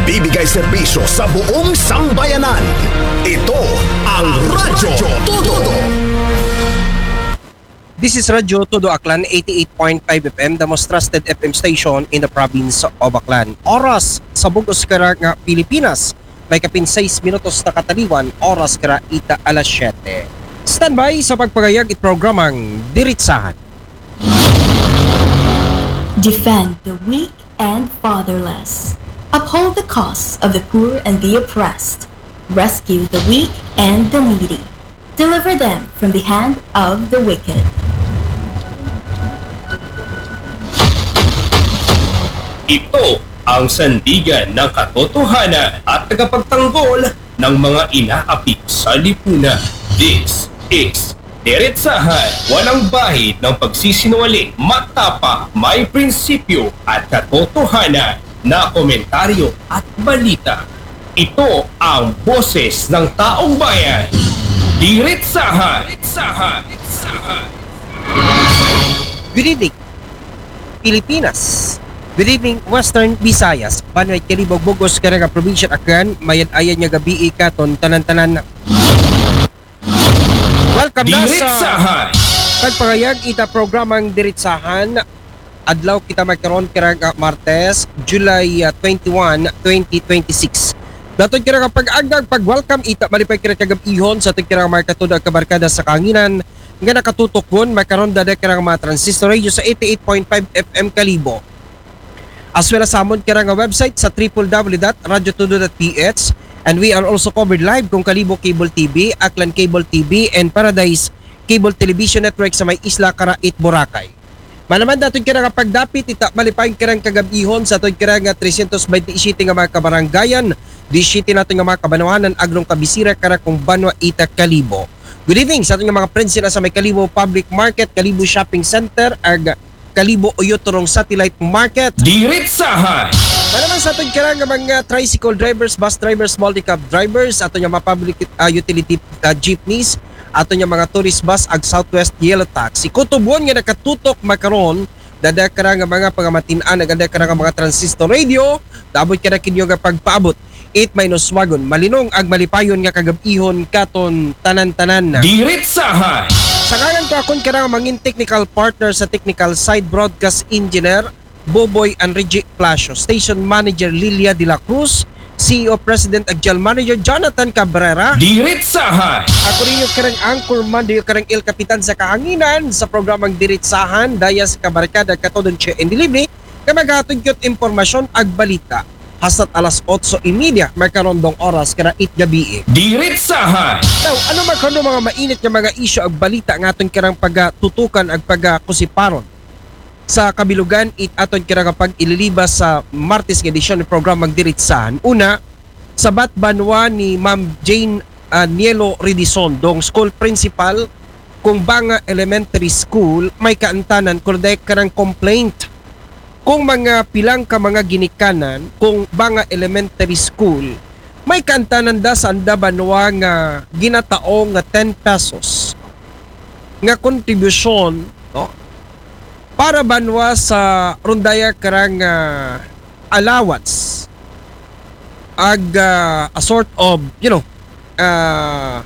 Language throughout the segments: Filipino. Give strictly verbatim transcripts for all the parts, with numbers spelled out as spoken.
nagbibigay serbisyo sa buong sambayanan. Ito ang Radyo Todo. This is Radyo Todo Aklan, eighty-eight point five F M, the most trusted F M station in the province of Aklan. Oras sa Bugos Kara nga Pilipinas, may kapin sais minutos na kataliwan, oras kara ita alas siyete. Standby sa pagpagayag it programang Diritsahan. Defend the weak and fatherless. Uphold the cause of the poor and the oppressed. Rescue the weak and the needy. Deliver them from the hand of the wicked. Ito ang sandigan ng katotohanan at tagapagtanggol ng mga inaapit sa lipunan. This is Diretsahan, walang bahid ng pagsisinungaling, matapa, may prinsipyo at katotohanan na komentaryo at balita. Ito ang boses ng taong bayan. Diretsahan! Diretsahan! Diretsahan! Good evening, Pilipinas. Good evening, Western Visayas. Banway Kalibog Bugos Kara nga probinsya Aklan, mayad-ayan nga gabi ikaton tanan-tanan. Welcome na sa Diretsahan! pagpagayag ita programang Diretsahan. Adlaw kita magkaroon kira nga Martes, July uh, twenty-one, twenty twenty-six. Daton kira nga pag-agdag pag-welcome ita malipay kira kagab-ihon sa aton kira nga mga katudag kabarkada sa kanginan nga nakatutok magkaroon dada kira nga mga transistor radio sa eighty-eight point five F M Kalibo. As well as samon kira nga website sa w w w dot radyo todo dot p h. And we are also covered live kung Kalibo Cable T V, Aklan Cable T V, and Paradise Cable Television Network sa may Isla Karait, Boracay. Manaman daton kira nga pagdapit ita malipay kira nga kagab-ihon sa aton kira nga three twenty-seven nga mga kabaranggayan, disiti naton nga mga kabanawanan aglong kabisira kara kung Banwa ita Kalibo. Good evening sa aton nga mga friends sila sa may Kalibo Public Market, Kalibo Shopping Center, ag Kalibo Oyotorong Satellite Market. Diretsahan! Manaman sa aton kira nga mga tricycle drivers, bus drivers, multi-cab drivers, aton nga mga public uh, utility uh, jeepneys, aton nga mga tourist bus ag Southwest Yellow Taxi. Kutubon nga nakatutok makaron dada kara nga mga pangamatin-an aganda kara nga mga transistor radio, dabot kara kinyo nga pagpaabot eight minus wagon malinong ag malipayon nga kagab-ihon katon tanan-tanan na. Diretsahan! Sa kanan ko akong kara nga mangin technical partner sa technical side, broadcast engineer Boboy Enrique Plasio, station manager Lilia de la Cruz, C E O President ag General Manager Jonathan Cabrera. Diretsahan! Ako rin yung karang anchorman, yung karang il kapitan sa kahanginan sa programang Diretsahan, daya sa kabarkada katodon siya and delivery, na maghatod yun impormasyon ag balita. Hasat alas otso imidya, magkarondong oras kara it gabi. Diretsahan! Now, ano magkano mga mainit nga mga isyo ag balita ng aton karang pagtutukan ag pagkusiparon sa kabilugan it aton kira kapag ililibas sa Martes nga edisyon ng programang Diretsahan. Una, sa Batbanwa ni Ma'am Jane uh, Nielo Ridison, dong school principal kung Banga Elementary School, may kaantanan kung dahil karang complaint kung mga pilang ka mga ginikanan kung Banga Elementary School, may kaantanan da sa anda banwa nga ginataong nga ten pesos nga kontribusyon, no? Para banwa sa rundaya karang uh, allowance ag uh, a sort of, you know, uh,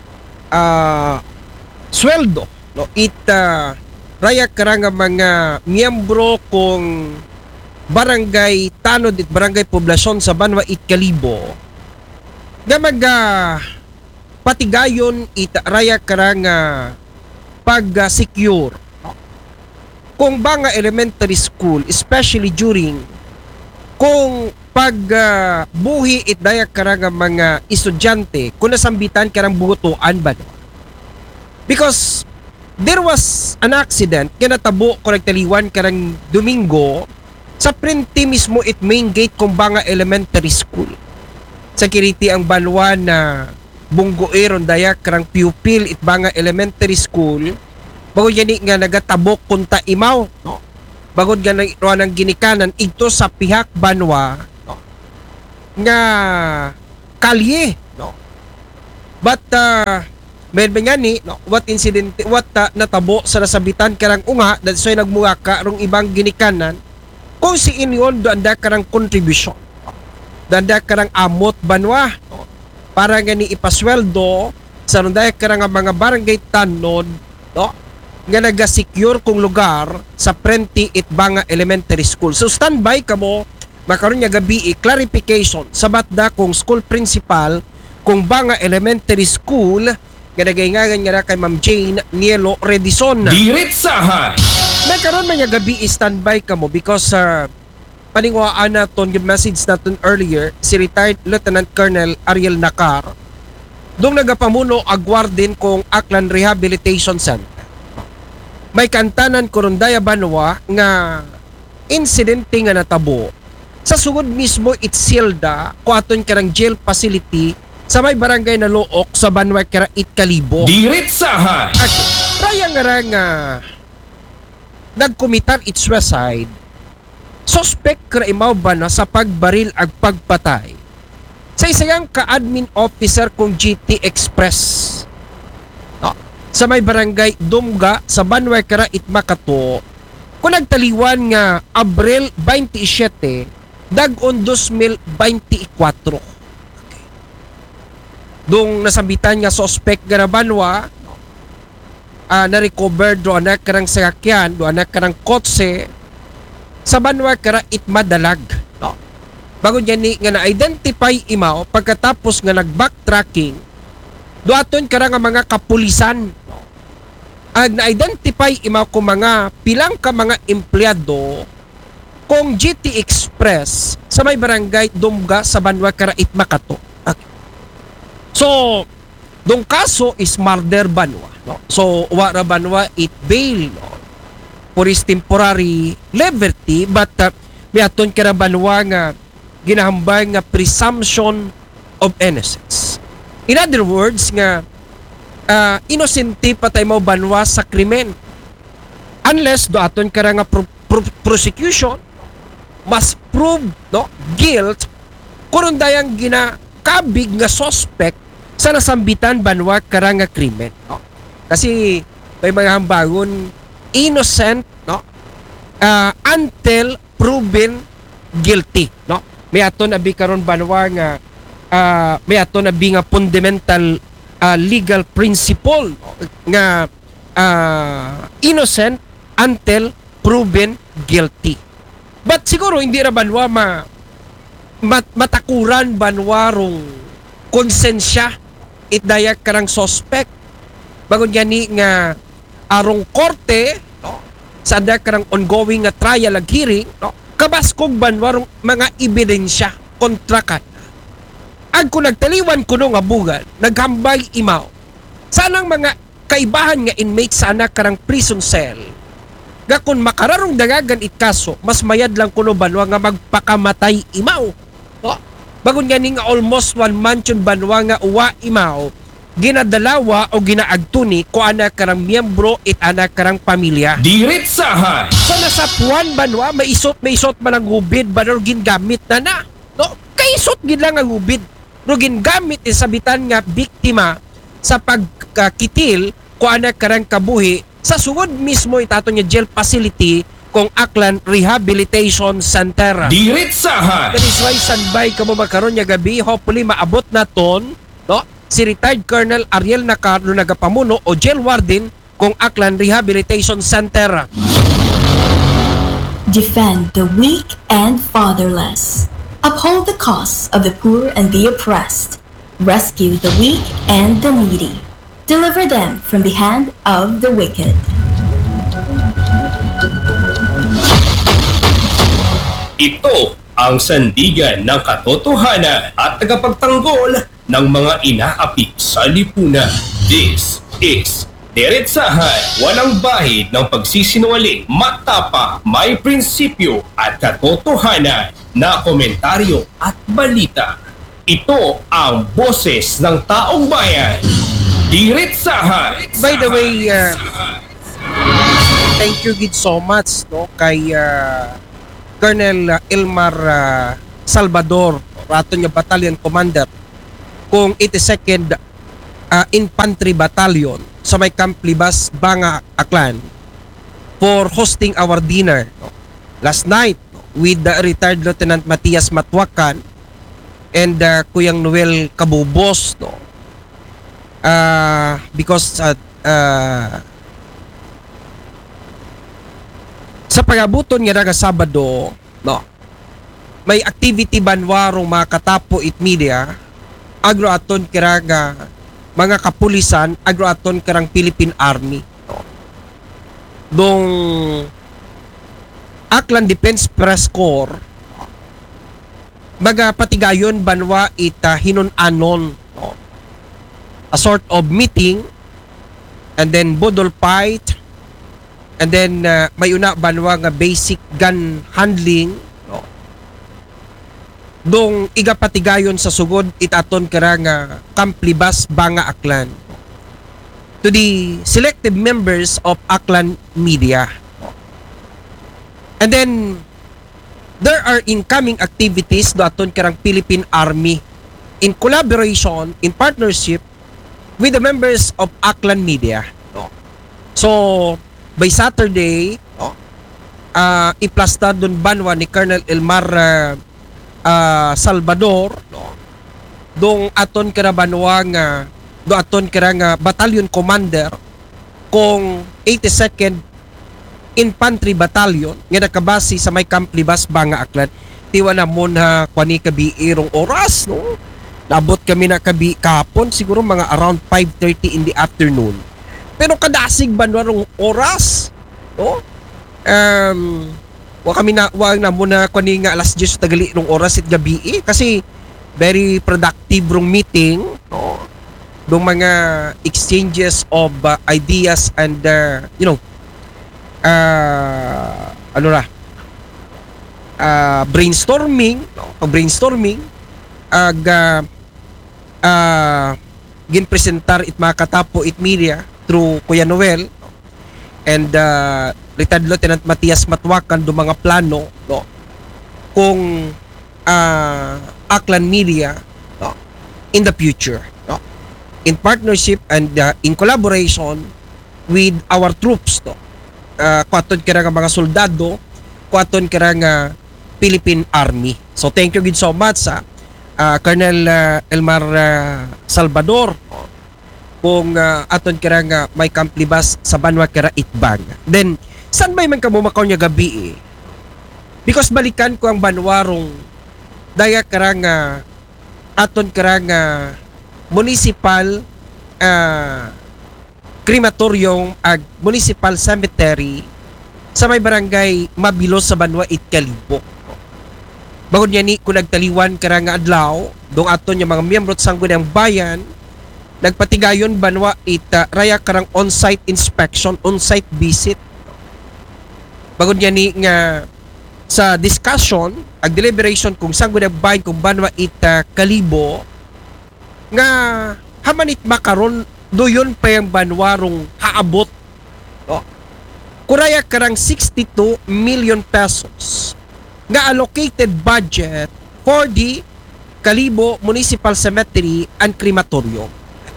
uh, sweldo, no? It uh, raya karang mga miyembro kung barangay tanod it barangay poblasyon sa Banwa it Kalibo nga mag uh, patigayon it raya karang uh, pag-secure uh, kung Banga Elementary School, especially during kung pag uh, buhi it daya karang mga estudyante kung nasambitan karang butuan ba, because there was an accident kaya natabo korektaliwan karang Domingo sa prenti mismo it main gate kung Banga Elementary School. Security ang balwa na bunggoeron daya karang pupil it Banga Elementary School bago yan nga nagatabok kunta imaw, no? Bagod nga nang ginikanan ito sa pihak banwa, no? Nga kalye, no? But uh, May nga ni, no, what incident, what uh, natabo sa nasabitan karang unga, dahil so'y nagmuha ka rong ibang ginikanan, kung si inyon do anda karang contribution. danda karang amot banwa no? Para nga ni ipasweldo sa runday karang nga mga barangay tanod no? Nga naga-secure kung lugar sa Prenti Itbanga Elementary School. So standby ka mo makaroon nga gabi clarification sa batda kung school principal kung Banga Elementary School nga nagaingagan nga na kay Ma'am Jane Nielo Redison. Diretsahan! Nagkaroon man nga gabi standby ka mo because uh, paningwaan naton yung message natin earlier si retired Lieutenant Colonel Ariel Nakar dong nagapamuno agwardin kung Aklan Rehabilitation Center. May kantanan Korondaya Banwa nga insidente nga natabo sa sugod mismo Itsilda ko aton karang jail facility sa may barangay na Look sa Banwa kara Itkalibo. Diretsahan! At raya nga ra nga nagkumitan it suicide. Suspect kara imaw ba na sa pagbaril ag pagpatay sa isang ka-admin officer kung G T Express no, sa may barangay Dumga sa Banwa kara Itmakato kung nagtaliwan nga Abril twenty-seven dagon twenty twenty-four. Okay. Dong nasambitan nga suspect nga na Banwa uh, na-recover do anak karang sakyan do anak karang kotse sa Banwa kara Itmadalag no? Bago niya ni nga na-identify imaw pagkatapos nga nag-backtracking do aton kara nga mga kapulisan no? Ag na-identify imaw ko mga pilang ka mga empleyado kung G T Express sa may barangay Dumga sa Banwa kara Itmakato. Okay. So dong kaso is murder Banwa no? So wara Banwa it bail no? For his temporary liberty but uh, may aton kara Banwa nga ginahambay nga presumption of innocence. In other words nga uh, inosente patay mo Banwa sa krimen unless do aton kara nga pro- pro- prosecution mas prove no guilt kuno dayang ginakabig nga suspect sa nasambitan Banwa kara nga krimen no? Kasi may mga hambangon innocent no uh, until proven guilty no. May aton abi karon Banwa nga uh, may aton abi nga fundamental uh, legal principle no? Nga uh, innocent until proven guilty. But siguro hindi ra Banwa ma mat, matakuran Banwa rong konsensya itdayak karang suspect bagon gani nga arong korte no, sa ada karang ongoing nga trial ag hearing no, kabaskog Banwa rong mga ebidensya kontra ka. Ag kung nagtaliwan kuno nga bugan naghambay imaw sanang mga kaibahan nga inmates sa anak karang prison cell nga kung makararong dagagan it kaso, mas mayad lang kuno Banwa nga magpakamatay imaw. No? Bagon nga ni nga almost one month yun Banwa nga uwa imaw, ginadalawa o ginaagtuni ko anak karang miyembro it anak karang pamilya. Diretsahan! So nasa puwan Banwa, may isot, may isot man ang hubid, banor gingamit na na. No? Kaisot gin lang ang hubid. Pero gingamit isabitan nga biktima sa pagkitil ko anak karang kabuhi sa sugod mismo itato niya jail facility kung Aklan Rehabilitation Center. Diretsahan! That is why standby ka mo makaroon niya gabi. Hopefully maabot na ton no? Si retired Colonel Ariel Nakar no nagapamuno o jail warden kung Aklan Rehabilitation Center. Defend the weak and fatherless. Uphold the cause of the poor and the oppressed. Rescue the weak and the needy. Deliver them from the hand of the wicked. Ito ang sandigan ng katotohanan at tagapagtanggol ng mga inaapit sa lipunan. This is Diretsahan, walang bahid ng pagsisinungaling, matapa, may prinsipyo at katotohanan na komentaryo at balita. Ito ang boses ng taong bayan. Diretsahan. By the way, uh, thank you gid so much no kay uh, Colonel uh, Elmar uh, Salvador, rato niya battalion commander kung eighty-second uh, Infantry Battalion sa may Camp Libas, Banga, Aklan for hosting our dinner no? Last night no? With the retired Lieutenant Matias Matwakan and uh, Kuyang Noel Kabubos, no. Uh, because uh, uh, sa pagabuton nga nga Sabado, no, may activity banwarong mga katapo it media agro aton kira nga mga kapulisan agro aton kirang Philippine Army, no. Dong Aklan Defense Press Corps baga patigayon banwa ita hinon-anon, no, a sort of meeting, and then bodol fight, and then uh, may una banwa nga basic gun handling, no. Dong igapatigayon sa sugod itaton kara nga Camp Libas Banga Aklan to the selective members of Aklan Media, no. And then there are incoming activities do aton karang Philippine Army in collaboration, in partnership with the members of Aklan Media, no. So by Saturday, no, uh, iplasta dun banwa ni Colonel Elmar uh, uh, Salvador, no, dong aton kara banwa nga do aton kara nga battalion commander kung eighty-second Infantry Battalion nga nakabase sa may Camp Libas Banga Aklan. Tiwa na mo na kwani kabi irong oras, no. Nabot kami na kabi kahapon siguro mga around five thirty in the afternoon. Pero kadasig banwarong oras, no. Um wa kami na wa na mo na kwani nga alas diyes tagali rong oras it gabi eh, kasi very productive rong meeting, no. Dong mga exchanges of uh, ideas and uh, you know uh, ano ra uh, brainstorming, no? Pag brainstorming ag uh, uh, ginpresentar it mga katapo it media through Kuya Noel, no? And uh, Retired Lieutenant Matias Matwakan do mga plano, no, kung uh, Aklan Media, no, in the future, no, in partnership and uh, in collaboration with our troops, no. Uh, kuaton kira nga mga soldado, kuaton kira nga Philippine Army. So thank you good so much sa uh, Colonel uh, Elmar uh, Salvador, no, kung uh, aton kira nga may Camp Libas sa banwa kira Itbang. Then san may man kamo makaw nya gabi eh? Because balikan ko ang banwarong daya kira nga aton kira nga municipal uh, crematorium ag municipal cemetery sa may barangay Mabilos sa banwa Itkalibok. Bagod niya ni kung nagtaliwan kara nga adlaw dong aton yung mga miyembro sa sangguniang bayan nagpatigayon banwa ita raya karang on-site inspection, on-site visit. Bagod niya ni nga sa discussion ag deliberation kung sangguniang bayan kung banwa ita Kalibo nga hamanit makaron doyon pa yung banwarong haabot, no? Kuraya karang sixty-two million pesos nga allocated budget for the Kalibo Municipal Cemetery and Crematorium.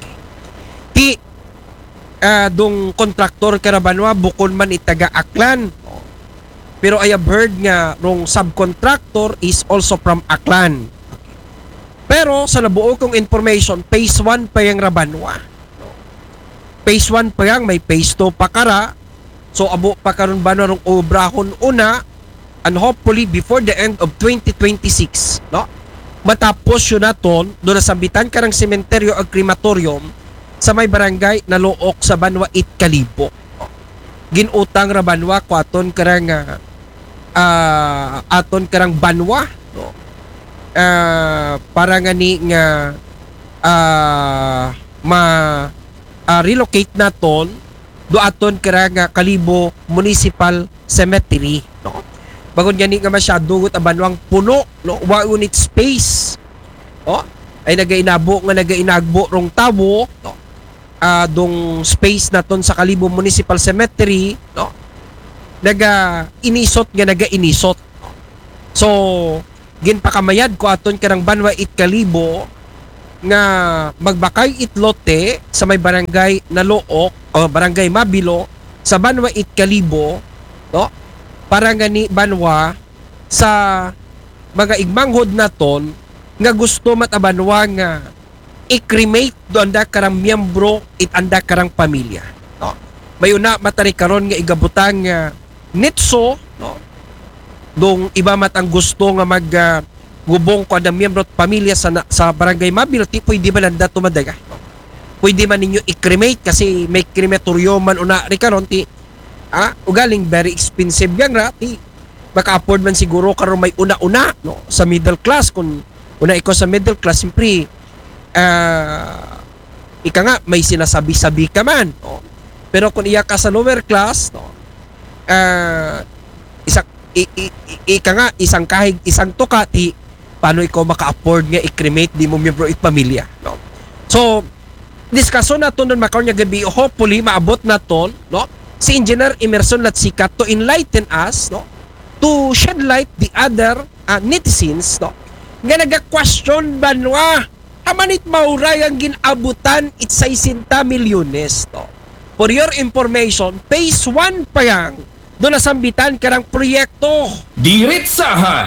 Ti uh, dong kontraktor karabanwa bukon man itaga Aklan, no? Pero I have heard nga rong subcontractor is also from Aklan. Pero sa nabuo kong information, phase one pa yung Rabanwa. Phase one pa yang, may phase two pa kara. So abo pa karon ba narong obrahon una, and hopefully before the end of twenty twenty-six, no, matapos yun naton do nasambitan karang sementeryo ag crematorium sa may barangay na Look sa banwa Itkalibok, no? Ginutang ra banwa ko aton karang uh, aton karang banwa, no, uh, para nga ni nga uh, ma Uh, relocate naton do aton kara nga Kalibo Municipal Cemetery, no. Bagon gani nga masyadugot ang banwang puno, no, wa unit space, oh, ay nagainabo nga nagainagbo rong tawo, no, uh, dong space naton sa Kalibo Municipal Cemetery, no, naga inisot nga naga inisot, no. So ginpakamayad ko aton karang banwa it Kalibo nga magbakay itlote sa may barangay na Look o barangay Mabilo sa banwa Itkalibo, no, para nga ni banwa sa mga igmanghod naton nga gusto matabanwa nga i-cremate do anda karang miyembro it anda karang pamilya. No? Mayuna matari karon nga igabutang nga nitso, no? Dong iba matang gusto nga mag uh, gubong ko ang miyembro at pamilya sa, na, sa barangay Mabilti, pwede man nanda tumadaga. No? Pwede man ninyo i-cremate kasi may crematorium man una rin karon ti ah, ugaling very expensive yan ra ti maka-afford man siguro karon may una-una no sa middle class kung una ikaw sa middle class siyempre uh, ika nga may sinasabi-sabi ka man no? Pero kung iya ka sa lower class no uh, isa I, i, i, ika nga isang kahig isang tukati paano ikaw maka-afford nga i-cremate di mo miyembro it pamilya no so diskaso na to nun makaroon nga gabi hopefully maabot na to no si Engineer Emerson Latsikat to enlighten us no to shed light the other uh, netizens no nga naga-question banwa hamanit mauray ang ginabutan it sixty milyones no for your information phase one pa yang doon nasambitan karang proyekto. Diretsahan!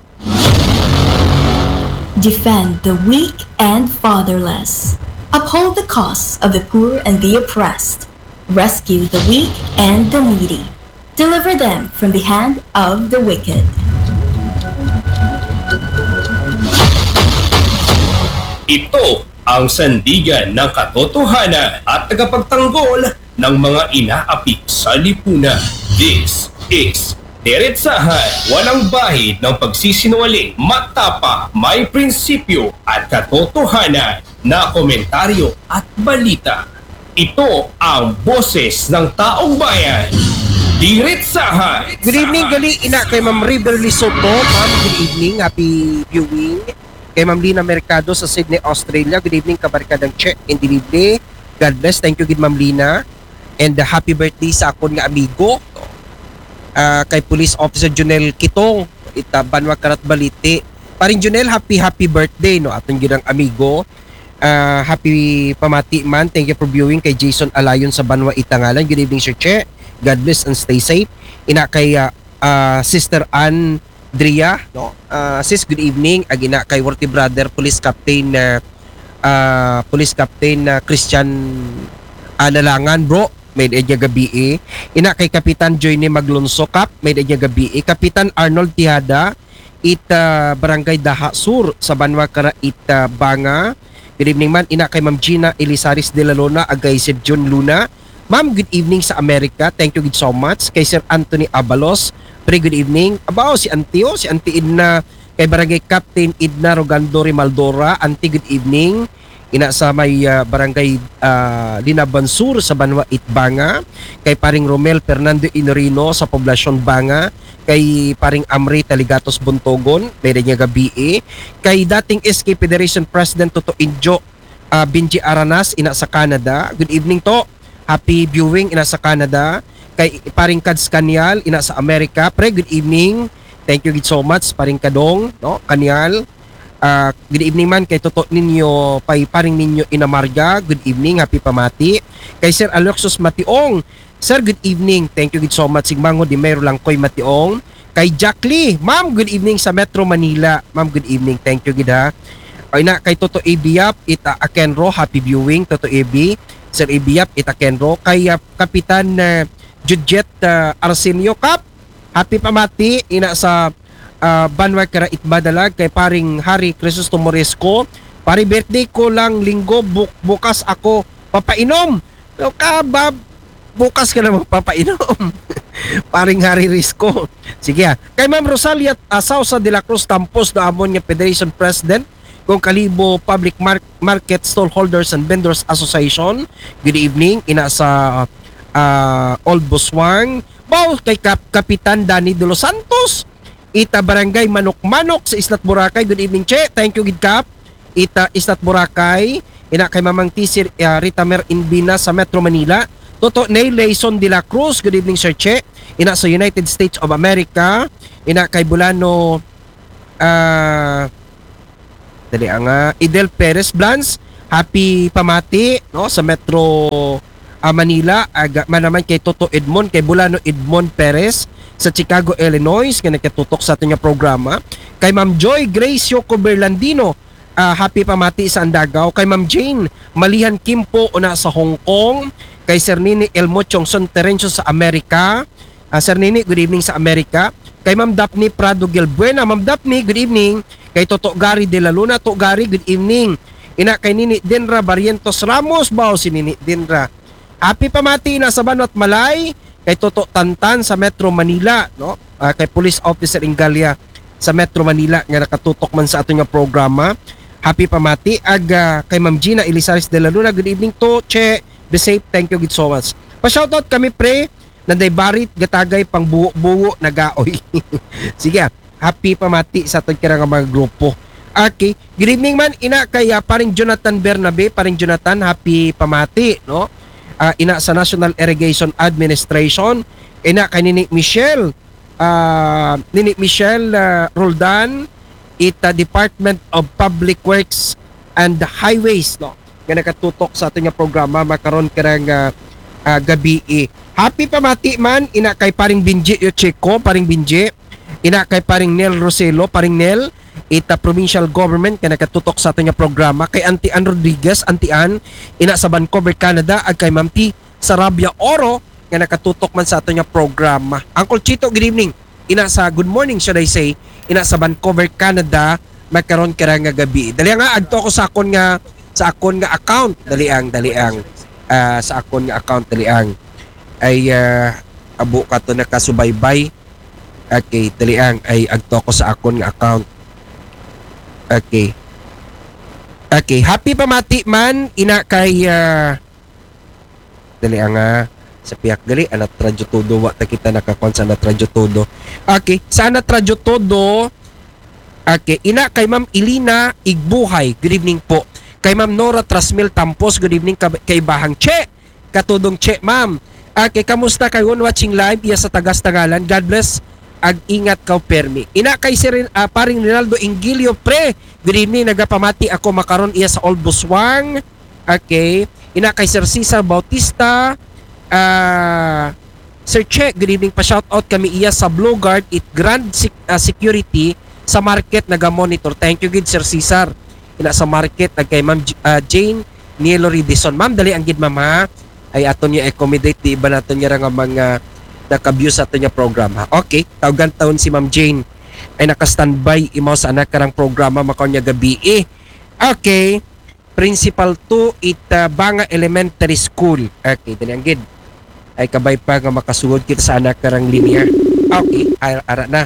Defend the weak and fatherless. Uphold the cause of the poor and the oppressed. Rescue the weak and the needy. Deliver them from the hand of the wicked. Ito ang sandigan ng katotohanan at tagapagtanggol ng mga inaapik sa lipunan. This is Diretsahan, walang bahid ng pagsisinungaling, matapa, may prinsipyo at katotohanan na komentaryo at balita. Ito ang boses ng taong bayan. Diretsahan! Good evening, gali ina kay Ma'am Riverly Soto. Ma'am, good evening. Happy viewing. Kay Ma'am Lina Mercado sa Sydney, Australia. Good evening, kabarkadang check and delivery. God bless. Thank you, good Ma'am Lina. And uh, happy birthday sa akon nga amigo. Uh, kay Police Officer Junel Kitong. Ita, Banwa Karat Balite. Paring Junel, happy happy birthday. No? Atong ginang amigo. Uh, happy pamati man. Thank you for viewing kay Jason Alayon sa Banwa Itangalan. Good evening, Sir Che. God bless and stay safe. Ina kay uh, uh, Sister Ann Dria, no? Uh, sis, good evening. Agina kay Worthy Brother Police Captain uh, uh, Police Captain uh, Christian Analangan, bro. May edya gabi eh. Ina kay Kapitan Joyne Maglonso Kap, may edya gabi eh. Kapitan Arnold Tihada, it uh, Barangay Daha Sur sa Banwa Kara it uh, Banga. Good evening man. Ina kay Ma'am Gina Elisaris de la Luna, agay Sir John Luna. Ma'am, good evening sa Amerika. Thank you good so much. Kay Sir Anthony Abalos, very good evening. Abaw, si Antio, si Auntie Idna, kay Barangay Captain Idna Rogando Rimaldora. Auntie, good evening. Ina sa may uh, Barangay uh, Linaban Sur sa Banwa Itbanga. Kay paring Romel Fernando Inorino sa Poblasyon Banga. Kay paring Amri Taligatos Buntogon, may niya gabi eh. Kay dating S K Federation President Toto Injo uh, Benji Aranas, ina sa Canada. Good evening to. Happy viewing, ina sa Canada. Kay paring Kads Kanyal, ina sa Amerika. Pre, good evening. Thank you so much, paring Kadong, no? Kanyal. Uh, good evening man kay Toto ninyo, pay paring ninyo Inamarga. Good evening, happy pamati. Kay Sir Aloxos Mationg. Sir, good evening. Thank you so much. Sigmango di mayro lang koy Mationg. Kay Jack Lee. Ma'am, good evening sa Metro Manila. Ma'am, good evening. Thank you gid ha. Ay na kay Toto Ibiap, ita Akenro, happy viewing Toto Ibi. Sir Ibiap, ita Kenro. Kay uh, Kapitan uh, Judjet uh, Arsenio Kap, happy pamati ina sa uh, Banwa Kara Itbadalag. Kay paring Hari Crisostomo Moresco, pari birthday ko lang linggo, buk bukas ako papainom. So, ka ba, bukas ka na magpapainom. Paring Hari Risco. Sige ha. Kay Ma'am Rosalia uh, Sausa de la Cruz Tampos na amon nga Federation President kung Kalibo Public Mar Market Stallholders and Vendors Association. Good evening. Ina sa uh, Old Buswang. Bao kay Kap Kapitan Danny de los Santos. Ita Barangay Manok-Manok sa Islat Boracay. Good evening, Che. Thank you, Gid Kap. Ita Islat Boracay. Ina kay Mamang Tisir uh, Ritamer Inbina sa Metro Manila. Toto Neil Layson de la Cruz. Good evening, Sir Che. Ina sa United States of America. Ina kay Bulano uh, dali nga Idel Perez Blans, happy pamati no sa Metro uh, Manila. Aga man naman kay Toto Edmond, kay Bulano Edmond Perez, sa Chicago, Illinois nga nakatutok sa ating programa. Kay Ma'am Joy Grace Yoko Berlandino, uh, happy pamati sa Andagaw. Kay Ma'am Jane Malihan Kimpo una sa Hong Kong. Kay Sir Nini Elmo Chongson Terencio sa Amerika. Uh, Sir Nini, good evening sa Amerika. Kay Ma'am Daphne Prado Gilbuena. Ma'am Daphne, good evening. Kay Toto Gary de la Luna. Toto Gary, good evening. Ina kay Nini Denra Barrientos Ramos. Bao si Nini Denra. Happy pamati na sa Banat Malay. Kay Toto Tantan sa Metro Manila. No? Uh, kay Police Officer Ingalia sa Metro Manila nga nakatutok man sa ating programa. Happy pamati. Ag uh, kay Ma'am Gina Elizares de la Luna. Good evening to. Che, be safe. Thank you good so much. Pa-shoutout kami pre. Nanday barit, gatagay, pang buo-buo, nagaoy. Sige, happy pamati sa ating kirang mga grupo. Okay, good evening man, ina kay uh, paring Jonathan Bernabe, paring Jonathan, happy pamati, no? Uh, ina sa National Irrigation Administration, ina kay Nini Michelle, uh, Nini Michelle uh, Roldan, ita Department of Public Works and Highways, no? Nga nakatutok sa ating programa, makaroon kirang uh, uh, gabi eh. Happy pamati man, ina kay paring Binji Yocheko, paring Binji, ina kay paring Nel Roselo, paring Nel, ita provincial government kaya nakatutok sa ating programa, kay Auntie Ann Rodriguez, Auntie Ann, ina sa Vancouver, Canada, at kay Ma'am T. Sarabia Oro, kaya nakatutok man sa ating programa. Uncle Chito, good evening. Ina sa good morning, should I say, ina sa Vancouver, Canada, magkaroon kaya nga gabi. Dali nga, adto ko sa akon nga, sa akon nga account, dali ang, dali ang, uh, sa akon nga account, dali ang, ay uh, abo ka to nakasubaybay. Okay, taliang ay agto ko sa akon nga account. Okay. Okay, happy pamati man ina kay uh, taliang nga sa piyak gali anat radyo todo wa ta kita nakakon sa anat radyo todo. Okay, sa anat radyo todo. Okay, ina kay Ma'am Ilina Igbuhay. Good evening po. Kay Ma'am Nora Trasmil Tampos, good evening kay Bahang Che. Katudong Che, ma'am. Okay, kamusta kayo watching live iya sa Tagas Tagalan? God bless. Ag ingat kaw permi. Ina kay Sir uh, paring Rinaldo Ingilio pre. Good evening, nagapamati ako makaron iya sa Old Buswang. Okay. Ina kay Sir Cesar Bautista. Uh, Sir Che, good evening pa shout out kami iya sa Blue Guard it Grand Sec- uh, Security sa market naga-monitor. Thank you gid Sir Cesar. Ina sa market nag kay Ma'am uh, Jane Nielo Ridison. Ma'am dali ang gid ma'am ha. Ay aton niya accommodate di iba naton niya nga mga naka-view sa aton niya programa. Okay, tawagan taon si Ma'am Jane ay naka-standby imaw sa anak karang programa makaon niya gabi eh. Okay, Principal two it uh, Banga Elementary School. Okay, dali ang gid. Ay kabay pa nga makasugod kita sa anak karang linya. Okay, ara, ara na.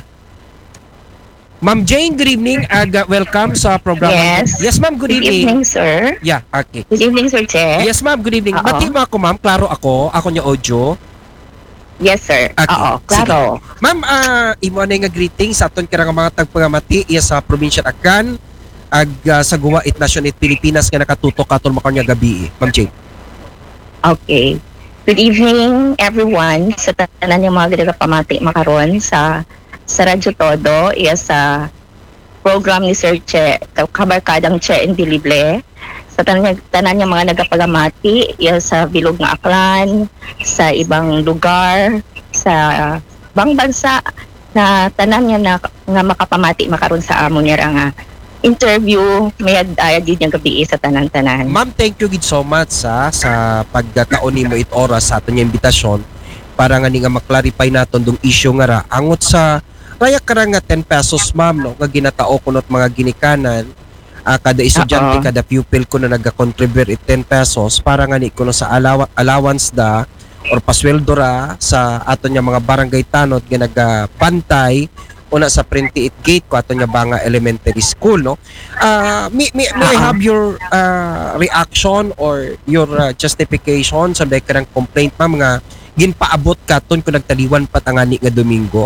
Ma'am Jane, good evening. Uh, welcome sa programa. Yes. Yes, ma'am. Good Good evening. evening, sir. Yeah, okay. Good evening, Sir Che. Yes, ma'am. Good evening. Oo. Bati mo ako, ma'am. Klaro ako. Ako niya audio. Yes, sir. Okay. Oo, klaro. Sige. Ma'am, uh, imo na nga greetings sa aton karang mga tagpangamati iya sa probinsya Agan ag uh, sa Guwa it Nation it Pilipinas nga nakatutok katon makaon nga gabi. Ma'am Jane. Okay. Good evening, everyone. Sa tanan yung mga gagapamati makaron sa sa Radyo Todo, iya sa program ni Sir Che, kabarkadang Che Indilible. Sa tanan, tanan yung mga nagapagamati, iya sa bilog nga aklan, sa ibang lugar, sa bang bansa, na tanan niya na nga makapamati makaroon sa amo niya nga interview, may ayad yun yung gabi sa tanan-tanan. Ma'am, thank you gid so much sa sa pagkataon nimo it oras sa aton nga imbitasyon para nga ni nga maklarify naton dong issue nga ra angot sa raya karang nga ten pesos ma'am no nga ginatao kunot mga ginikanan uh, kada estudyante Uh-oh. kada pupil ko na naga-contribute it ten pesos para nga ni kuno sa alawa, allowance da or pasweldo ra sa aton nga mga barangay tanod nga nagapantay una sa twenty-eight gate ko aton nga Banga Elementary School no. Uh, may, may, may I have your uh, reaction or your uh, justification sa so, karang complaint ma'am nga ginpaabot katon kung nagtaliwan patangani nga Domingo.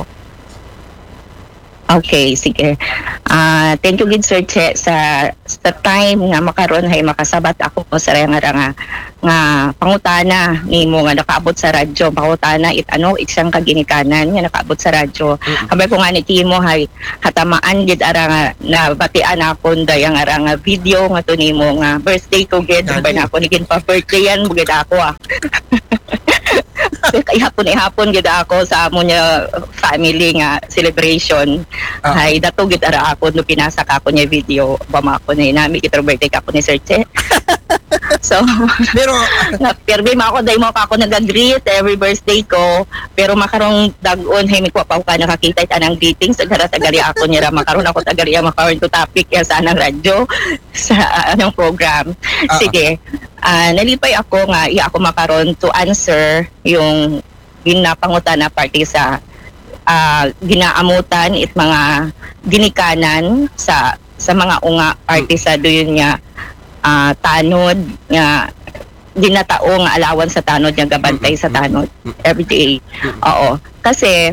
Okay, sige. Ah, thank you gid Sir Che sa sa time nga makaron hay makasabat ako sa nga nga nga pangutana nimo nga nakaabot sa radyo. Pangutana it ano isang kaginikanan nga nakaabot sa radyo. Mm-hmm. Habay ko nga ni Timo hay hatamaan gid ara nga nabatian ako dayang ara nga video nga to nimo nga birthday ko gid Gani. ba na ako ni gin pa birthday yan bugid ako ah. grabe kay hapon ihapon gid ako sa amo niya family nga celebration. Ah. Hay dato gid ara ako no pinasa ka ako niya video bama ko ni nami kit birthday ka ako ni Sir Che. So Pero na pirmi ma ako dai mo ka ako nag-greet every birthday ko pero makarong dag-on hay mi ko pa ka nakakita it anang greetings sa gara tagali ako niya makaron ako tagali makaron to topic ya sa anang radyo sa uh, anong program. Ah. Sige. Ah, nalipay ako nga iya ako makaron to answer yung ginapangutan na parte sa ah, ginaamutan it mga ginikanan sa sa mga unga parte sa duyon niya ah, tanod nga ginatao nga alawan sa tanod nga gabantay sa tanod every day. Oo. Kasi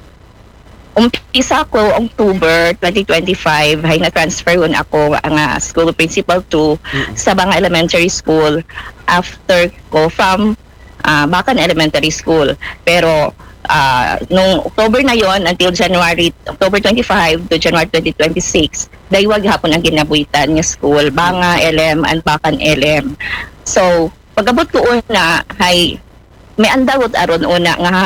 umpisa ko October twenty twenty-five hay na-transfer yun ako ang uh, school principal to sa Banga Elementary School after ko from uh, Bacan Elementary School. Pero uh, nung October na yon until January, October twenty-five to January twenty twenty-six, daywag hapon ang ginabuhitan ng school, Banga L M and Bacan L M. So, pagabot ko una, hay may andawot aron una nga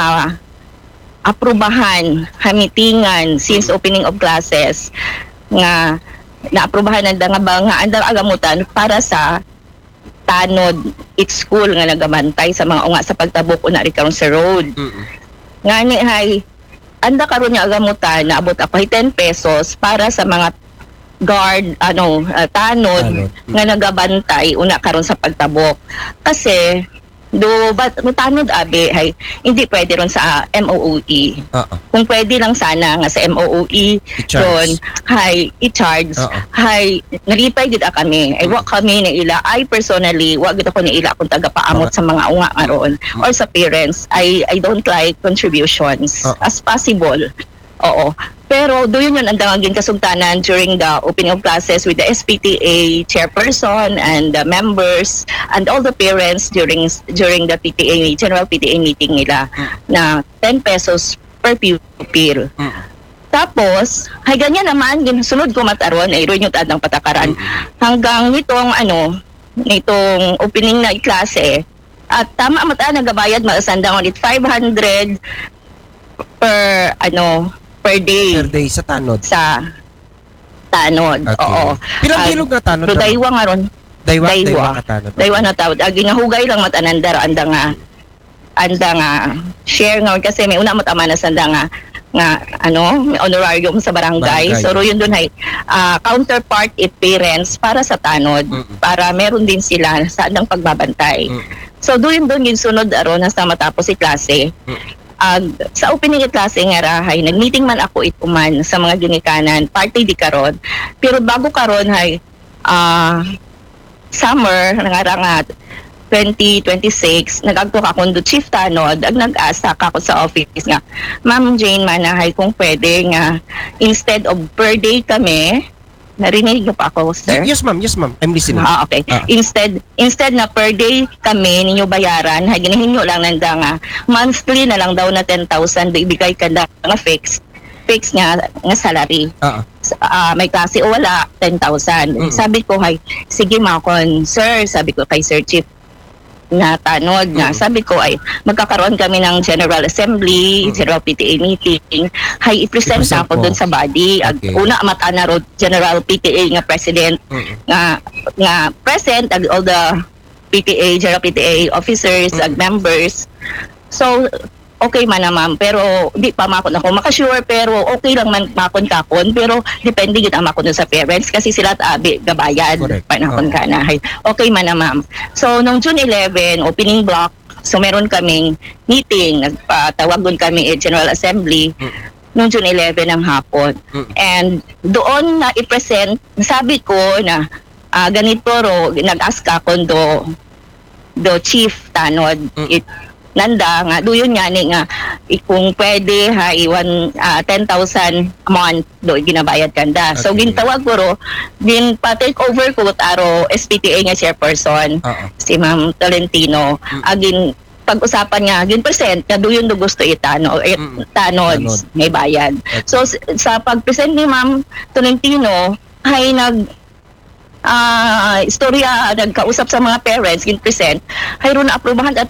aprubahan, hamitingan since opening of classes nga naaprubahan ang nga ba nga andang agamutan para sa tanod it school nga nagamantay sa mga unga sa pagtabok una ri karon sa road. Mm-mm. Nga ni hay anda karon nga agamutan na abot ako ten pesos para sa mga guard ano uh, tanod, Tanod. nga nagabantay una karon sa pagtabok. Kasi do but tanod abi hay hindi pwede ron sa M O O E. Oo. Kung pwede lang sana nga sa M O O E I-charge. ron hay i-charge Oo. hay nalipay gid kami ay wa kami na ila I personally wa gid ako ni ila kung tagapaamot Okay. sa mga unga aron or sa parents. I I don't like contributions Oo. as possible. Oo. Pero doon yun ang dangagin kasugtanan during the opening of classes with the S P T A chairperson and the members and all the parents during during the P T A general P T A meeting nila na ten pesos per pupil. Mm. Tapos, hay ganyan naman, sunod ko mataron, ay rin yung tadang patakaran. Hanggang nitong ano, nitong opening na klase, at tama mata nagabayad maasandang ulit five hundred per ano per day Per day sa tanod. sa tanod. Okay. Oo. Pilang Ah, bilog na tanod? So daywa nga ron, Daywa, daywa. daywa ka tanod. daywa na tawad. Ah, ginahugay lang matanandar anda nga anda nga share nga kasi may una matama na sanda nga nga ano may honorarium sa barangay. Barangay. So ro yun dun ay ah, counterpart it parents para sa tanod Mm-mm. para meron din sila sa andang pagbabantay. Mm. So doon doon ginsunod aron hasta matapos si klase. Ag sa opening ng klase nga rahay nagmeeting man ako ituman sa mga ginikanan party di karon. Pero bago karon hay ah summer nga nga twenty twenty-six nagagto ka kundo chief tanod ag nag-asa ka ko sa office nga Ma'am Jane manahay kung pwede nga instead of per day kami narinig niyo pa ako sir. Yes ma'am, yes ma'am. I'm listening. Ah, okay. Ah. Instead instead na per day kami ninyo bayaran, hay ginahinyo lang nanda nga monthly na lang daw na ten thousand ibigay kada nga fixed fixed nga nga salary. Oo. Ah, may klase o wala ten thousand. Mm. Sabi ko hay sige makon sir, sabi ko kay Sir Chief na tanod nga. Mm. Sabi ko ay magkakaroon kami ng General Assembly, Mm. General P T A meeting. Hay i-present I-present na ako mo. dun sa body. Ag, Okay. una mata na ro General P T A nga president Mm. nga nga present ag all the P T A, General P T A officers ag members. So okay man na ma'am pero di pa makon ako makasure pero okay lang man makon kakon pero depende gid ang makon sa parents kasi sila abi gabayad Correct. panahon Oo. ka na hay okay man na ma'am. So nung June eleven opening block so meron kaming meeting nagpatawagon kami at General Assembly Mm. nung June eleven ng hapon. Mm. And doon na i-present sabi ko na ah, ganito ro nag-ask ako do do chief tanod Mm. it nanda nga duyon nga ni nga i- kung pwede ha iwan ah, ten thousand a month do ginabayad kanda. So Okay. gintawag ko ro din pa take over ko aro S P T A nga chairperson Oo. si Ma'am Tolentino Mm. agin pag-usapan nga gin percent nga duyon do gusto itano eh, Mm. tanod Tanod. may bayad. Okay. So s- sa pag-present ni Ma'am Tolentino ay nag ah istorya nagkausap sa mga parents gin present hayro na aprubahan at